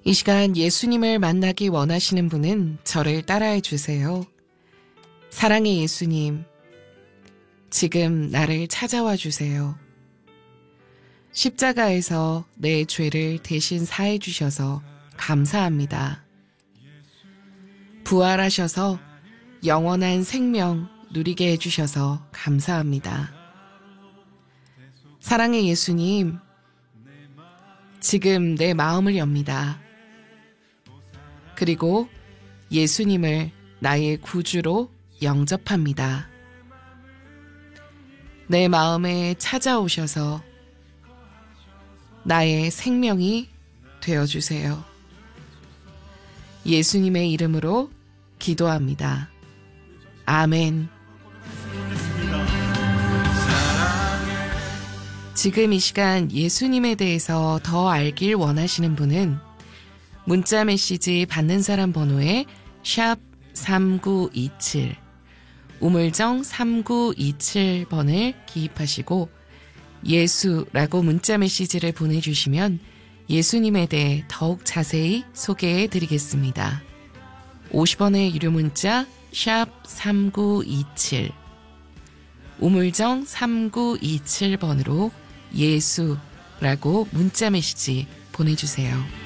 이 시간 예수님을 만나기 원하시는 분은 저를 따라해 주세요. 사랑의 예수님, 지금 나를 찾아와 주세요. 십자가에서 내 죄를 대신 사해 주셔서 감사합니다. 부활하셔서 영원한 생명 누리게 해주셔서 감사합니다. 사랑의 예수님, 지금 내 마음을 엽니다. 그리고 예수님을 나의 구주로 영접합니다. 내 마음에 찾아오셔서 나의 생명이 되어주세요. 예수님의 이름으로 기도합니다. 아멘. 지금 이 시간 예수님에 대해서 더 알길 원하시는 분은 문자 메시지 받는 사람 번호에 샵 3927, 우물정 3927번을 기입하시고 예수라고 문자 메시지를 보내주시면 예수님에 대해 더욱 자세히 소개해 드리겠습니다. 50원의 유료 문자 샵 3927, 우물정 3927번으로 예수라고 문자 메시지 보내주세요.